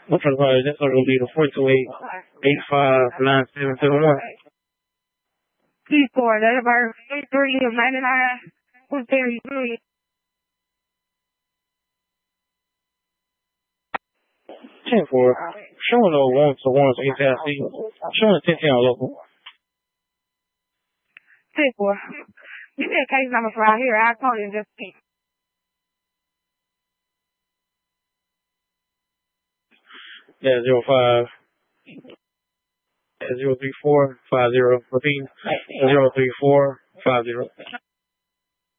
What's the call? That's going to be the 428-859771. 34, that's about 3 of 99. Who's there? 10-4. Showing no 1-to-1s HIC. Showing 10-10 on local. 10-4. You said case number for out here. I'll call you in just a second. Yeah, 05. 03450. Repeat. 03450.